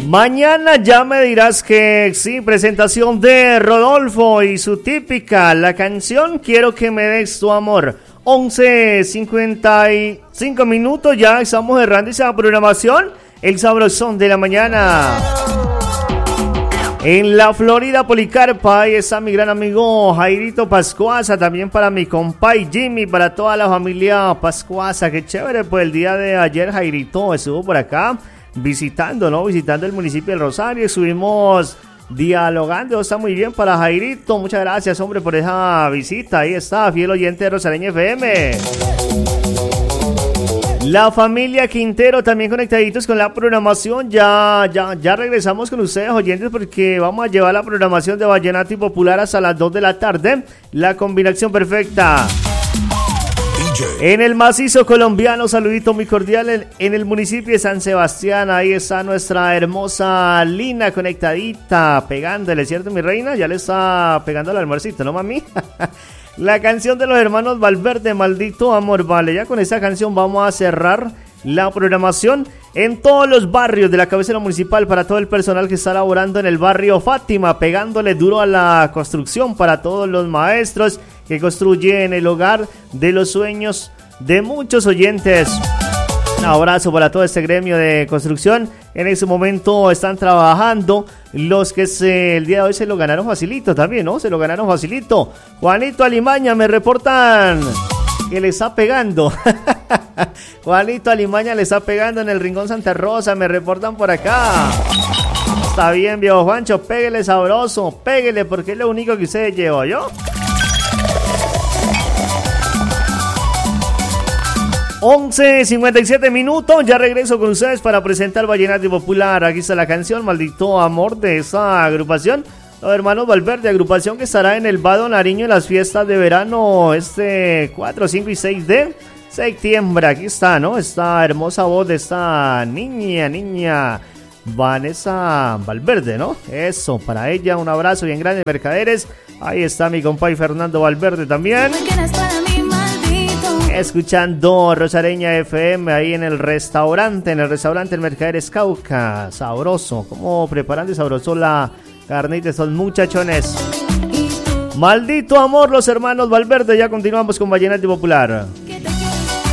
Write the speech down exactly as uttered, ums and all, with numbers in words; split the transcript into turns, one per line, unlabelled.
Mañana ya me dirás que sí, presentación de Rodolfo y su típica, la canción Quiero que me des tu amor. once cincuenta y cinco minutos, ya estamos cerrando esa programación, el sabrosón de la mañana. En la Florida Policarpa, ahí está mi gran amigo Jairito Pascuaza, también para mi compay Jimmy, para toda la familia Pascuaza, qué chévere, pues el día de ayer Jairito estuvo por acá visitando, ¿no? Visitando el municipio del Rosario, estuvimos dialogando, está muy bien para Jairito, muchas gracias hombre por esa visita, ahí está, fiel oyente de Rosareña F M. La familia Quintero también conectaditos con la programación, ya, ya, ya regresamos con ustedes oyentes porque vamos a llevar la programación de Vallenato y Popular hasta las dos de la tarde, la combinación perfecta. En el macizo colombiano, saludito muy cordial en, en el municipio de San Sebastián. Ahí está nuestra hermosa Lina conectadita, pegándole, ¿cierto mi reina? Ya le está pegando el almuercito, ¿no mami? La canción de los hermanos Valverde, Maldito Amor, vale, ya con esta canción vamos a cerrar la programación en todos los barrios de la cabecera municipal para todo el personal que está laborando en el barrio Fátima, pegándole duro a la construcción para todos los maestros que construyen el hogar de los sueños de muchos oyentes. Un abrazo para todo este gremio de construcción. En ese momento están trabajando los que se, el día de hoy se lo ganaron facilito también, ¿no? Se lo ganaron facilito. Juanito Alimaña, me reportan que le está pegando. Juanito Alimaña le está pegando en el Rincón Santa Rosa, me reportan por acá. Está bien, viejo Juancho, péguele sabroso, péguele porque es lo único que usted llevó, ¿yo? once cincuenta y siete minutos, ya regreso con ustedes para presentar Vallenato Popular. Aquí está la canción Maldito Amor de esa agrupación, los hermanos Valverde, agrupación que estará en el Vado Nariño en las fiestas de verano este cuatro, cinco y seis de septiembre. Aquí está, ¿no? Esta hermosa voz de esta niña, niña Vanessa Valverde, ¿no? Eso, para ella un abrazo bien grande, mercaderes. Ahí está mi compay Fernando Valverde también. Escuchando Rosareña F M ahí en el restaurante, en el restaurante El Mercaderes Cauca. Sabroso, como preparan de sabroso la carnita estos muchachones. Maldito Amor, los hermanos Valverde. Ya continuamos con Vallenato Popular.